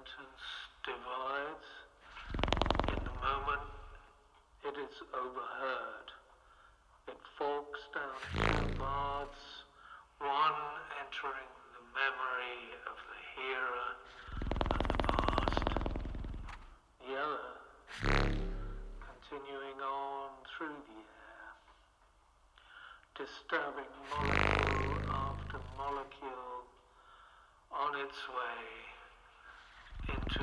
sentence divides. In the moment, it is overheard. It forks down two paths, one entering the memory of the hearer and the past, the other continuing on through the air, disturbing molecule after molecule on its way into